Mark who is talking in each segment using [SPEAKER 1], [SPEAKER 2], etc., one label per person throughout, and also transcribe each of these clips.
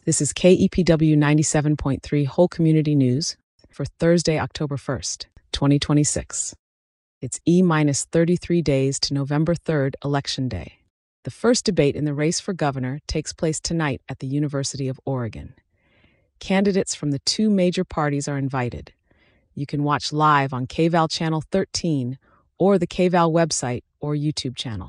[SPEAKER 1] This is KEPW 97.3 Whole Community News for Thursday, October 1st, 2026. It's E-33 days to November 3rd, Election Day. The first debate in the race for governor takes place tonight at the University of Oregon. Candidates from the two major parties are invited. You can watch live on KVAL Channel 13 or the KVAL website or YouTube channel.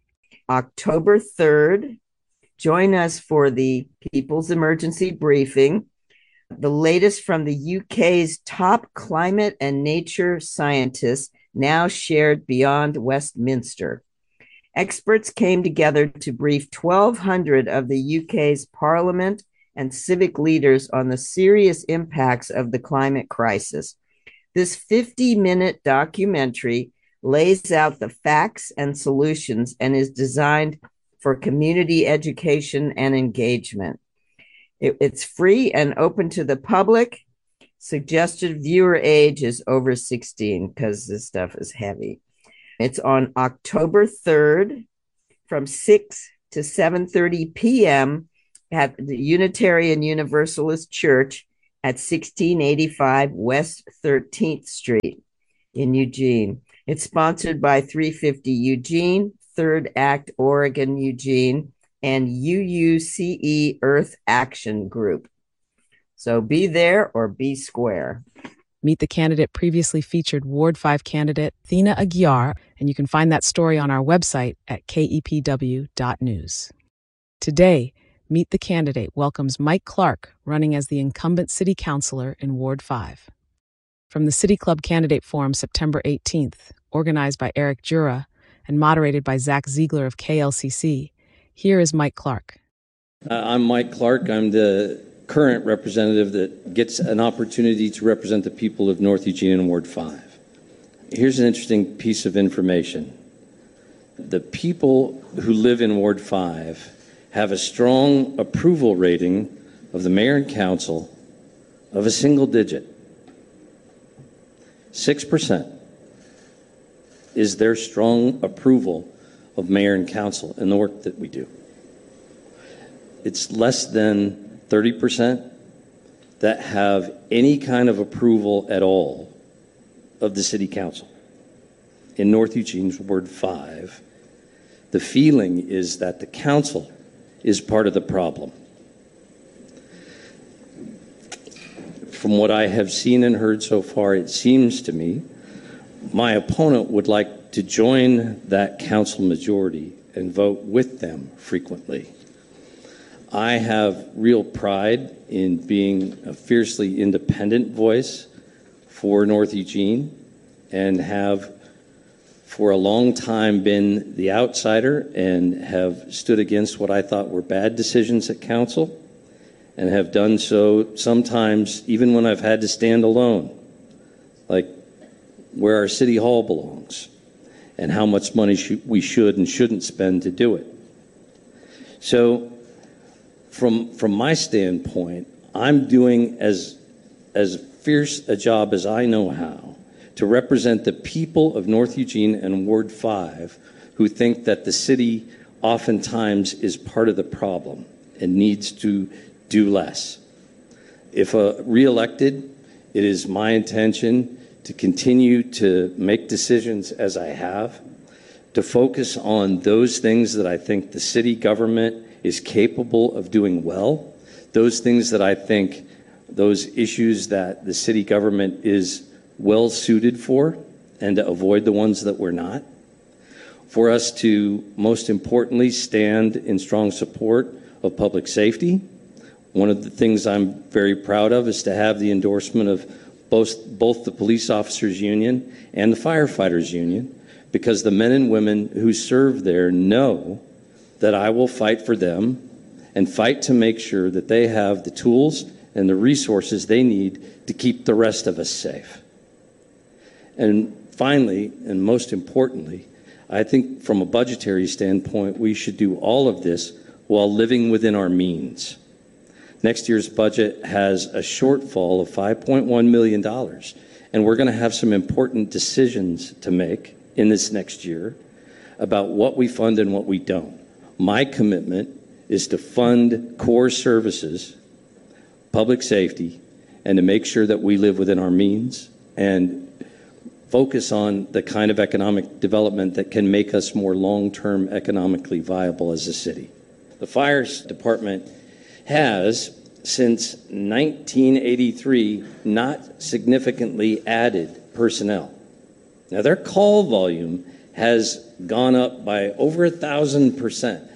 [SPEAKER 2] October 3rd, join us for the People's Emergency Briefing, the latest from the UK's top climate and nature scientists, now shared beyond Westminster. Experts came together to brief 1,200 of the UK's parliament and civic leaders on the serious impacts of the climate crisis. This 50-minute documentary lays out the facts and solutions and is designed for community education and engagement. It's free and open to the public. Suggested viewer age is over 16 because this stuff is heavy. It's on October 3rd from 6 to 7:30 p.m. at the Unitarian Universalist Church at 1685 West 13th Street in Eugene. It's sponsored by 350 Eugene, Third Act Oregon Eugene, and UUCE Earth Action Group. So be there or be square.
[SPEAKER 1] Meet the candidate previously featured Ward 5 candidate Thina Aguiar, and you can find that story on our website at kepw.news. Today, Meet the Candidate welcomes Mike Clark, running as the incumbent city councilor in Ward 5. From the City Club Candidate Forum September 18th, organized by Eric Jura and moderated by Zach Ziegler of KLCC, here is Mike Clark.
[SPEAKER 3] I'm Mike Clark. I'm the current representative that gets an opportunity to represent the people of North Eugene and Ward 5. Here's an interesting piece of information. The people who live in Ward 5 have a strong approval rating of the mayor and council of a single digit. 6% is their strong approval of mayor and council and the work that we do. It's less than 30% that have any kind of approval at all of the city council. In North Eugene's Ward 5, the feeling is that the council is part of the problem. From what I have seen and heard so far, it seems to me my opponent would like to join that council majority and vote with them frequently. I have real pride in being a fiercely independent voice for North Eugene and have for a long time been the outsider and have stood against what I thought were bad decisions at council and have done so sometimes even when I've had to stand alone, like where our city hall belongs and how much money we should and shouldn't spend to do it. So from my standpoint, I'm doing as fierce a job as I know how to represent the people of North Eugene and Ward 5 who think that the city oftentimes is part of the problem and needs to do less. If reelected, it is my intention to continue to make decisions as I have, to focus on those things that I think the city government is capable of doing well, those things that I think, those issues that the city government is well suited for, and to avoid the ones that we're not. For us to, most importantly, stand in strong support of public safety. One of the things I'm very proud of is to have the endorsement of both the Police Officers Union and the Firefighters Union, because the men and women who serve there know that I will fight for them and fight to make sure that they have the tools and the resources they need to keep the rest of us safe. And finally, and most importantly, I think from a budgetary standpoint, we should do all of this while living within our means. Next year's budget has a shortfall of $5.1 million, and we're going to have some important decisions to make in this next year about what we fund and what we don't. My commitment is to fund core services public safety, and to make sure that we live within our means and focus on the kind of economic development that can make us more long-term economically viable as a city. The fire department has, since 1983, not significantly added personnel. Now, their call volume has gone up by over 1,000%.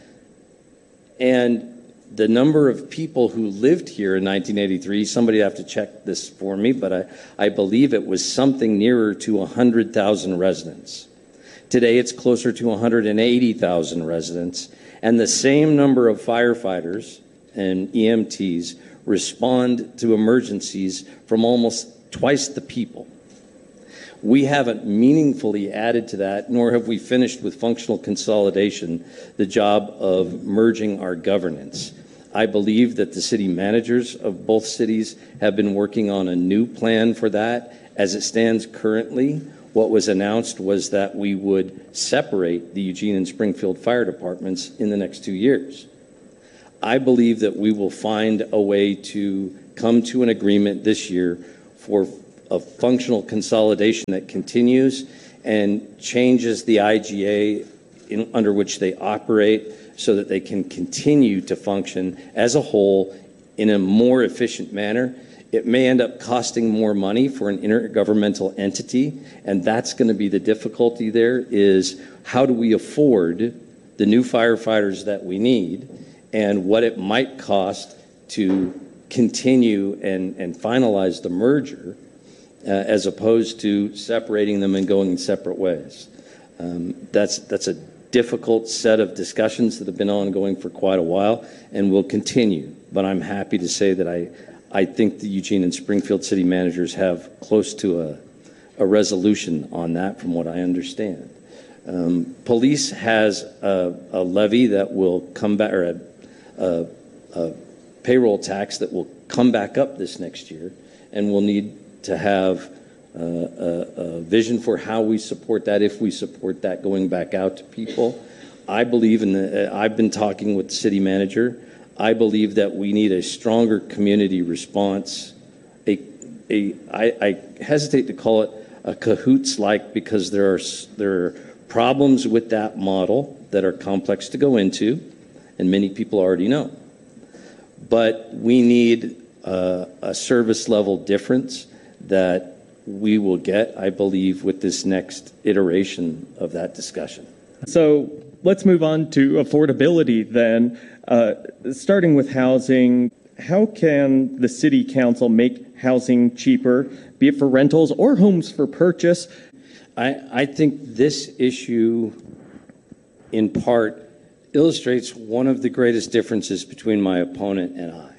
[SPEAKER 3] And the number of people who lived here in 1983, somebody have to check this for me, but I believe it was something nearer to 100,000 residents. Today, it's closer to 180,000 residents, and the same number of firefighters and EMTs respond to emergencies from almost twice the people. We haven't meaningfully added to that, nor have we finished with functional consolidation, the job of merging our governance. I believe that the city managers of both cities have been working on a new plan for that. As it stands currently, what was announced was that we would separate the Eugene and Springfield fire departments in the next 2 years. I believe that we will find a way to come to an agreement this year for a functional consolidation that continues and changes the IGA under which they operate so that they can continue to function as a whole in a more efficient manner. It may end up costing more money for an intergovernmental entity, and that's going to be the difficulty there, is how do we afford the new firefighters that we need and what it might cost to continue and finalize the merger as opposed to separating them and going in separate ways. That's a difficult set of discussions that have been ongoing for quite a while and will continue. But I'm happy to say that I think the Eugene and Springfield city managers have close to a resolution on that from what I understand. Police has a levy that will come back, or a payroll tax that will come back up this next year, and we'll need to have a vision for how we support that, if we support that going back out to people. I believe I've been talking with the city manager. I believe that we need a stronger community response. I hesitate to call it a cahoots-like, because there are problems with that model that are complex to go into, and many people already know. But we need a service level difference that we will get, I believe, with this next iteration of that discussion.
[SPEAKER 4] So let's move on to affordability then. Starting with housing, how can the city council make housing cheaper, be it for rentals or homes for purchase?
[SPEAKER 3] I think this issue, in part, illustrates one of the greatest differences between my opponent and I.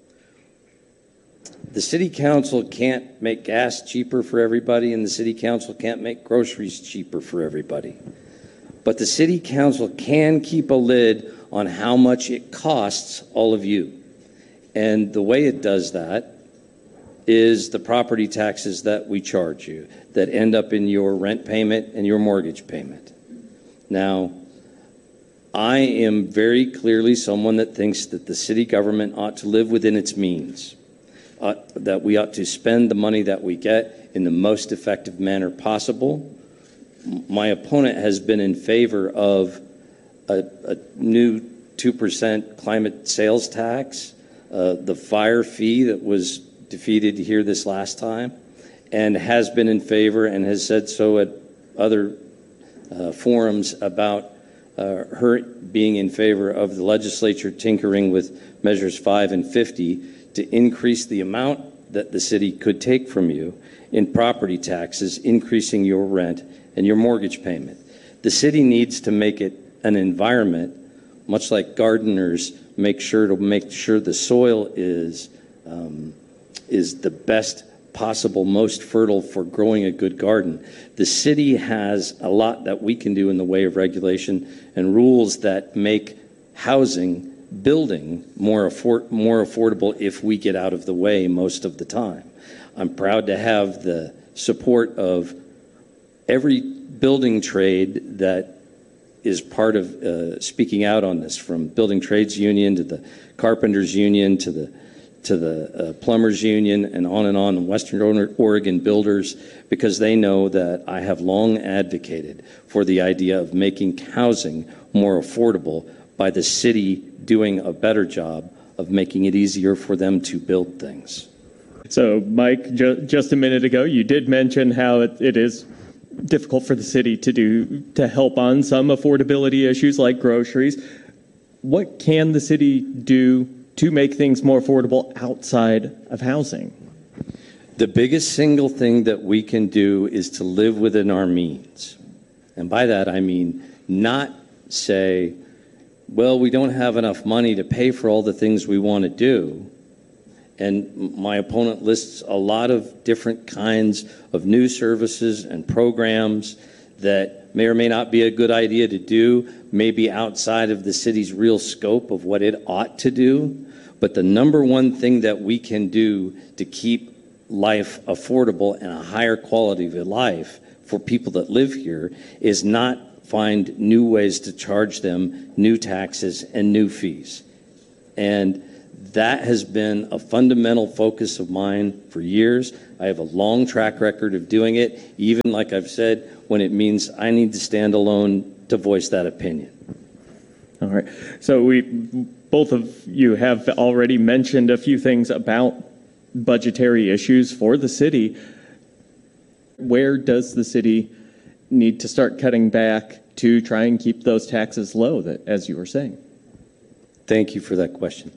[SPEAKER 3] The city council can't make gas cheaper for everybody, and the city council can't make groceries cheaper for everybody. But the city council can keep a lid on how much it costs all of you. And the way it does that is the property taxes that we charge you that end up in your rent payment and your mortgage payment. Now, I am very clearly someone that thinks that the city government ought to live within its means, that we ought to spend the money that we get in the most effective manner possible. My opponent has been in favor of a new 2% climate sales tax, the fire fee that was defeated here this last time, and has been in favor and has said so at other forums about her being in favor of the legislature tinkering with measures 5 and 50 to increase the amount that the city could take from you in property taxes, increasing your rent and your mortgage payment. The city needs to make it an environment, much like gardeners make sure the soil is the best possible, most fertile for growing a good garden. The city has a lot that we can do in the way of regulation and rules that make housing, building more affordable if we get out of the way most of the time. I'm proud to have the support of every building trade that is part of speaking out on this, from Building Trades Union to the Carpenters Union to the Plumbers Union and on, Western Oregon builders, because they know that I have long advocated for the idea of making housing more affordable by the city doing a better job of making it easier for them to build things.
[SPEAKER 4] So, Mike, just a minute ago, you did mention how it is difficult for the city to help on some affordability issues like groceries. What can the city do to make things more affordable outside of housing?
[SPEAKER 3] The biggest single thing that we can do is to live within our means. And by that, I mean not say, well, we don't have enough money to pay for all the things we want to do. And my opponent lists a lot of different kinds of new services and programs that may or may not be a good idea to do, maybe outside of the city's real scope of what it ought to do. But the number one thing that we can do to keep life affordable and a higher quality of life for people that live here is not find new ways to charge them new taxes and new fees. And that has been a fundamental focus of mine for years. I have a long track record of doing it, even like I've said, when it means I need to stand alone to voice that opinion.
[SPEAKER 4] All right. So both of you have already mentioned a few things about budgetary issues for the city. Where does the city need to start cutting back to try and keep those taxes low, as you were saying?
[SPEAKER 3] Thank you for that question.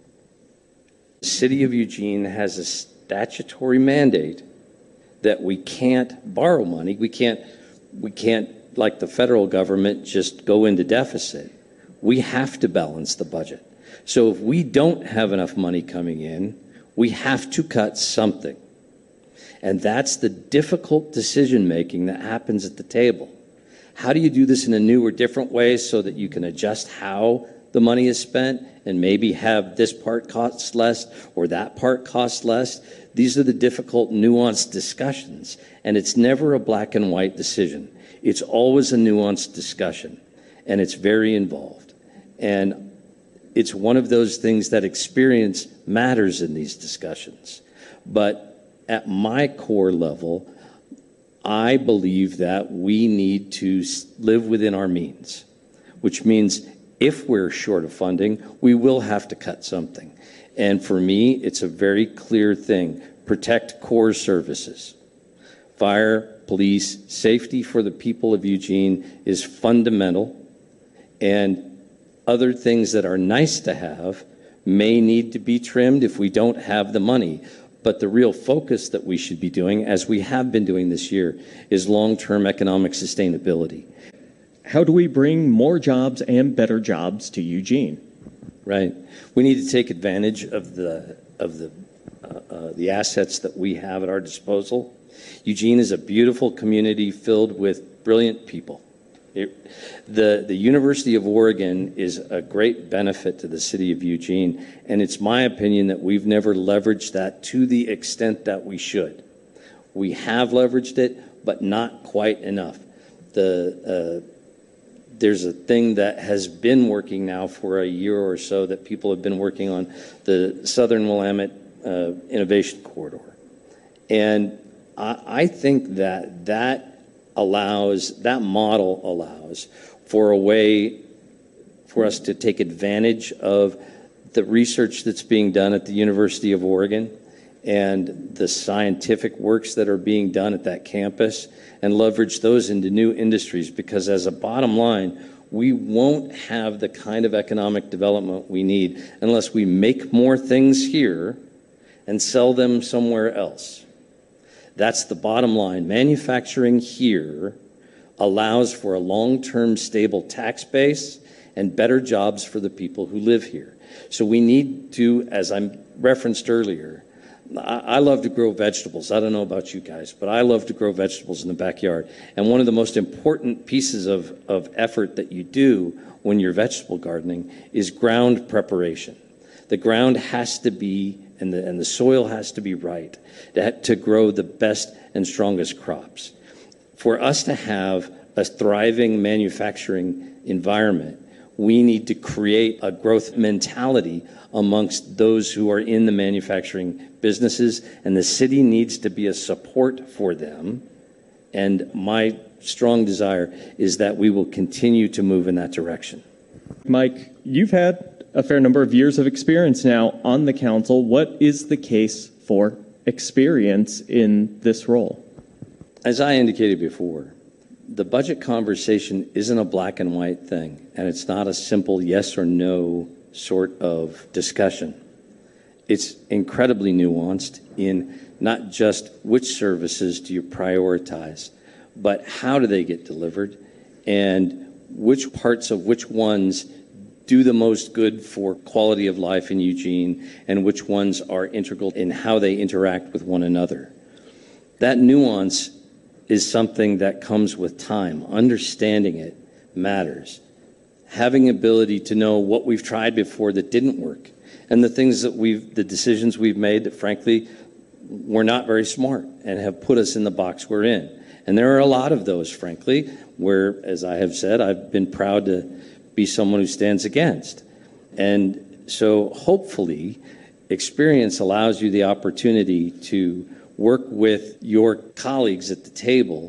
[SPEAKER 3] The city of Eugene has a statutory mandate that we can't borrow money. We can't, like the federal government, just go into deficit. We have to balance the budget. So if we don't have enough money coming in, we have to cut something. And that's the difficult decision making that happens at the table. How do you do this in a new or different way so that you can adjust how the money is spent and maybe have this part cost less or that part cost less? These are the difficult, nuanced discussions. And it's never a black and white decision. It's always a nuanced discussion. And it's very involved. And it's one of those things that experience matters in these discussions. But at my core level, I believe that we need to live within our means, which means if we're short of funding, we will have to cut something. And for me, it's a very clear thing. Protect core services. Fire, police, safety for the people of Eugene is fundamental. And other things that are nice to have may need to be trimmed if we don't have the money. But the real focus that we should be doing, as we have been doing this year, is long-term economic sustainability.
[SPEAKER 4] How do we bring more jobs and better jobs to Eugene?
[SPEAKER 3] Right. We need to take advantage of the assets that we have at our disposal. Eugene is a beautiful community filled with brilliant people. The University of Oregon is a great benefit to the city of Eugene, and it's my opinion that we've never leveraged that to the extent that we should. We have leveraged it, but not quite enough. There's a thing that has been working now for a year or so that people have been working on, the Southern Willamette Innovation Corridor. And I think that model allows for a way for us to take advantage of the research that's being done at the University of Oregon and the scientific works that are being done at that campus and leverage those into new industries, because as a bottom line, we won't have the kind of economic development we need unless we make more things here and sell them somewhere else. That's the bottom line. Manufacturing here allows for a long-term stable tax base and better jobs for the people who live here. So we need to, as I referenced earlier, I love to grow vegetables. I don't know about you guys, but I love to grow vegetables in the backyard. And one of the most important pieces of effort that you do when you're vegetable gardening is ground preparation. The ground has to be, and the soil has to be right to grow the best and strongest crops. For us to have a thriving manufacturing environment, we need to create a growth mentality amongst those who are in the manufacturing businesses, and the city needs to be a support for them. And my strong desire is that we will continue to move in that direction.
[SPEAKER 4] Mike, you've had a fair number of years of experience now on the council. What is the case for experience in this role?
[SPEAKER 3] As I indicated before, the budget conversation isn't a black and white thing, and it's not a simple yes or no sort of discussion. It's incredibly nuanced in not just which services do you prioritize, but how do they get delivered, and which parts of which ones do the most good for quality of life in Eugene, and which ones are integral in how they interact with one another. That nuance is something that comes with time. Understanding it matters. Having ability to know what we've tried before that didn't work, and the things that the decisions we've made that frankly were not very smart and have put us in the box we're in. And there are a lot of those, frankly, where, as I have said, I've been proud to be someone who stands against. And so hopefully experience allows you the opportunity to work with your colleagues at the table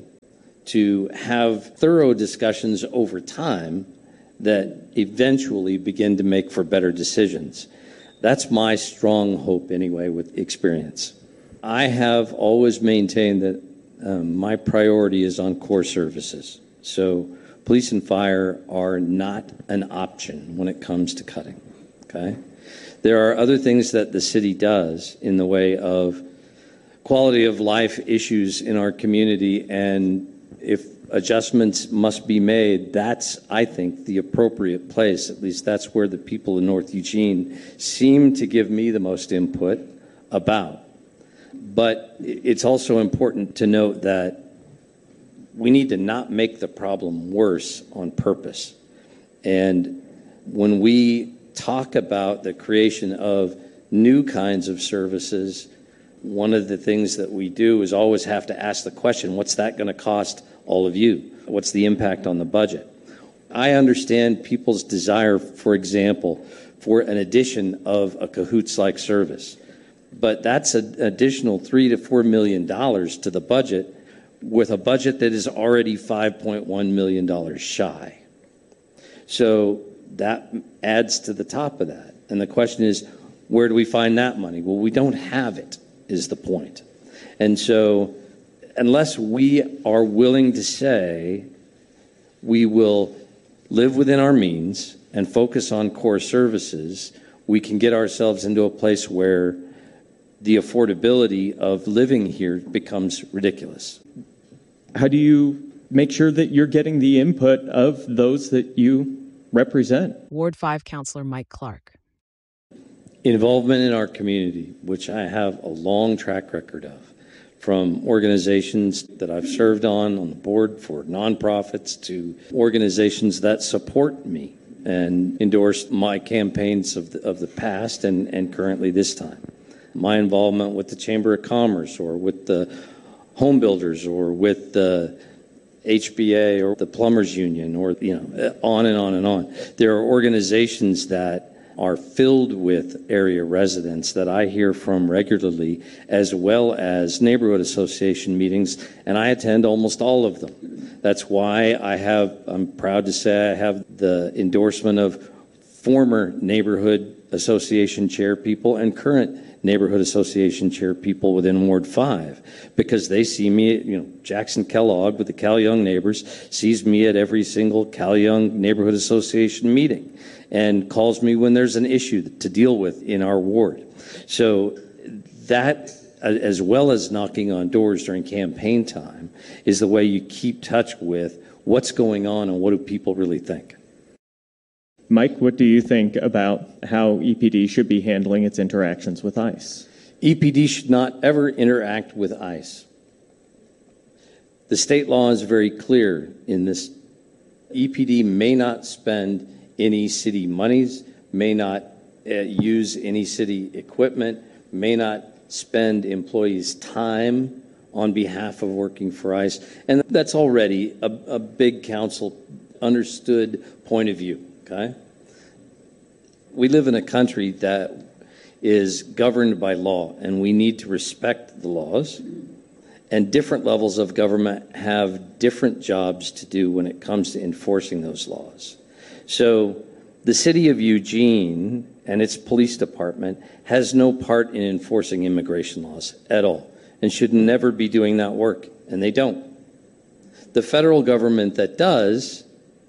[SPEAKER 3] to have thorough discussions over time that eventually begin to make for better decisions. That's my strong hope anyway with experience. I have always maintained that my priority is on core services. So police and fire are not an option when it comes to cutting, okay? There are other things that the city does in the way of quality of life issues in our community, and if adjustments must be made, that's, I think, the appropriate place. At least that's where the people in North Eugene seem to give me the most input about. But it's also important to note that we need to not make the problem worse on purpose. And when we talk about the creation of new kinds of services, one of the things that we do is always have to ask the question, what's that going to cost all of you? What's the impact on the budget? I understand people's desire, for example, for an addition of a Cahoots-like service. But that's an additional $3 to $4 million to the budget, with a budget that is already $5.1 million shy. So that adds to the top of that. And the question is, where do we find that money? Well, we don't have it, is the point. And so unless we are willing to say we will live within our means and focus on core services, we can get ourselves into a place where the affordability of living here becomes ridiculous.
[SPEAKER 4] How do you make sure that you're getting the input of those that you represent?
[SPEAKER 1] Ward 5 Councilor Mike Clark.
[SPEAKER 3] Involvement in our community, which I have a long track record of, from organizations that I've served on the board for nonprofits to organizations that support me and endorse my campaigns of the past and currently this time. My involvement with the Chamber of Commerce or with the home builders or with the HBA or the Plumbers Union or, on and on and on. There are organizations that are filled with area residents that I hear from regularly, as well as neighborhood association meetings, and I attend almost all of them. That's why I'm proud to say I have the endorsement of former neighborhood association chair people and current neighborhood association chair people within Ward 5, because they see me, Jackson Kellogg with the Cal Young Neighbors sees me at every single Cal Young Neighborhood Association meeting and calls me when there's an issue to deal with in our ward. So that, as well as knocking on doors during campaign time, is the way you keep touch with what's going on and what do people really think.
[SPEAKER 4] Mike, what do you think about how EPD should be handling its interactions with ICE?
[SPEAKER 3] EPD should not ever interact with ICE. The state law is very clear in this. EPD may not spend any city monies, may not use any city equipment, may not spend employees' time on behalf of working for ICE. And that's already a big council understood point of view. okay? We live in a country that is governed by law, and we need to respect the laws. And different levels of government have different jobs to do when it comes to enforcing those laws. So the city of Eugene and its police department has no part in enforcing immigration laws at all and should never be doing that work, and they don't. The federal government that does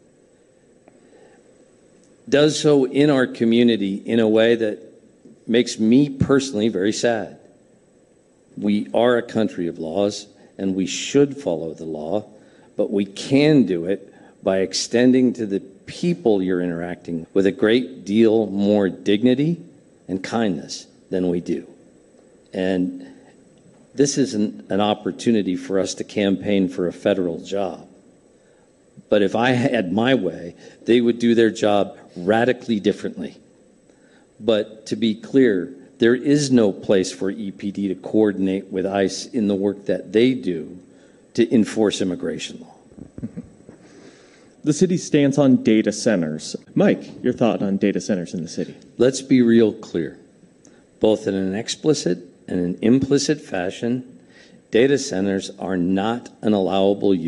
[SPEAKER 3] so in our community in a way that makes me personally very sad. We are a country of laws, and we should follow the law, but we can do it by extending to the people you're interacting with a great deal more dignity and kindness than we do. And this isn't an opportunity for us to campaign for a federal job. But if I had my way, they would do their job radically differently. But to be clear, there is no place for EPD to coordinate with ICE in the work that they do to enforce immigration law.
[SPEAKER 4] The city's stance on data centers. Mike, your thought on data centers in the city?
[SPEAKER 3] Let's be real clear. Both in an explicit and an implicit fashion, data centers are not an allowable use